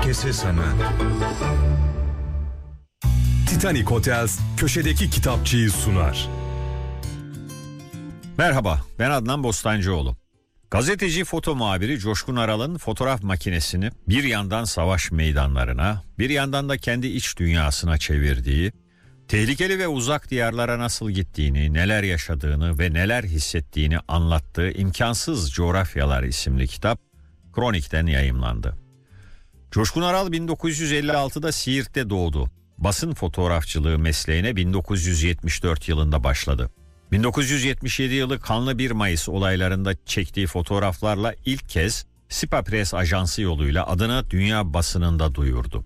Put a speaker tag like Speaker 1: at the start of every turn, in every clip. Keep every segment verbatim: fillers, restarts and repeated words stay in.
Speaker 1: Köşesi sana.
Speaker 2: Titanic Hotels köşedeki kitapçıyı sunar.
Speaker 3: Merhaba, ben Adnan Bostancıoğlu. Gazeteci foto muhabiri Coşkun Aral'ın fotoğraf makinesini bir yandan savaş meydanlarına, bir yandan da kendi iç dünyasına çevirdiği, tehlikeli ve uzak diyarlara nasıl gittiğini, neler yaşadığını ve neler hissettiğini anlattığı İmkansız Coğrafyalar isimli kitap Kronik'ten yayımlandı. Coşkun Aral bin dokuz yüz elli altıda Siirt'te doğdu. Basın fotoğrafçılığı mesleğine bin dokuz yüz yetmiş dört yılında başladı. bin dokuz yüz yetmiş yedi yılı kanlı bir Mayıs olaylarında çektiği fotoğraflarla ilk kez Sipa Press Ajansı yoluyla adını dünya basınında duyurdu.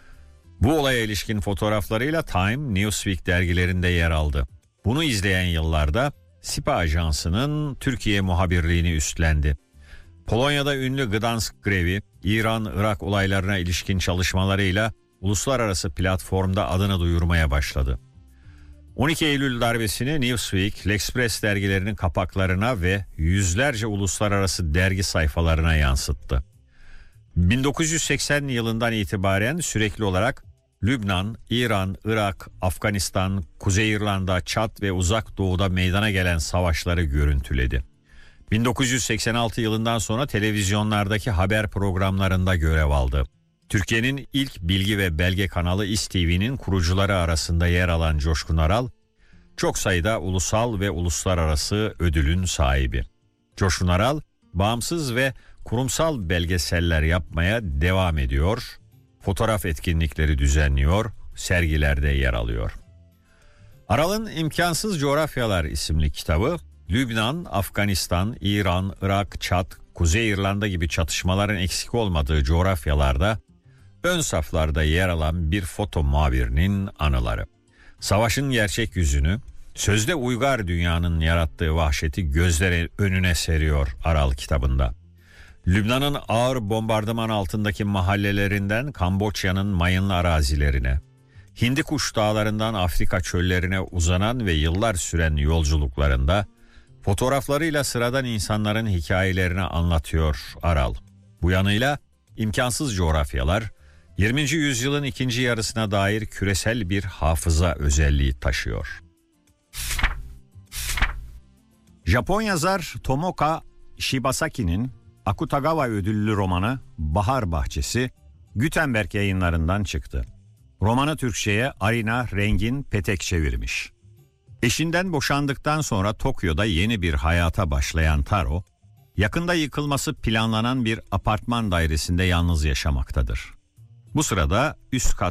Speaker 3: Bu olaya ilişkin fotoğraflarıyla Time, Newsweek dergilerinde yer aldı. Bunu izleyen yıllarda Sipa Ajansı'nın Türkiye muhabirliğini üstlendi. Polonya'da ünlü Gdansk grevi, İran-Irak olaylarına ilişkin çalışmalarıyla uluslararası platformda adını duyurmaya başladı. on iki Eylül darbesini Newsweek, L'Express dergilerinin kapaklarına ve yüzlerce uluslararası dergi sayfalarına yansıttı. bin dokuz yüz seksen yılından itibaren sürekli olarak Lübnan, İran, Irak, Afganistan, Kuzey İrlanda, Çad ve Uzak Doğu'da meydana gelen savaşları görüntüledi. bin dokuz yüz seksen altı yılından sonra televizyonlardaki haber programlarında görev aldı. Türkiye'nin ilk bilgi ve belge kanalı İS T V'nin kurucuları arasında yer alan Coşkun Aral, çok sayıda ulusal ve uluslararası ödülün sahibi. Coşkun Aral, bağımsız ve kurumsal belgeseller yapmaya devam ediyor, fotoğraf etkinlikleri düzenliyor, sergilerde yer alıyor. Aral'ın İmkansız Coğrafyalar isimli kitabı, Lübnan, Afganistan, İran, Irak, Çad, Kuzey İrlanda gibi çatışmaların eksik olmadığı coğrafyalarda ön saflarda yer alan bir foto muhabirinin anıları. Savaşın gerçek yüzünü, sözde uygar dünyanın yarattığı vahşeti gözleri önüne seriyor Aral kitabında. Lübnan'ın ağır bombardıman altındaki mahallelerinden Kamboçya'nın mayınlı arazilerine, Hindikuş dağlarından Afrika çöllerine uzanan ve yıllar süren yolculuklarında fotoğraflarıyla sıradan insanların hikayelerini anlatıyor Aral. Bu yanıyla İmkansız Coğrafyalar, yirminci yüzyılın ikinci yarısına dair küresel bir hafıza özelliği taşıyor. Japon yazar Tomoka Shibasaki'nin Akutagawa ödüllü romanı Bahar Bahçesi, Gutenberg Yayınları'ndan çıktı. Romanı Türkçe'ye Arina Rengin Petek çevirmiş. Eşinden boşandıktan sonra Tokyo'da yeni bir hayata başlayan Taro, yakında yıkılması planlanan bir apartman dairesinde yalnız yaşamaktadır. Bu sırada üst kat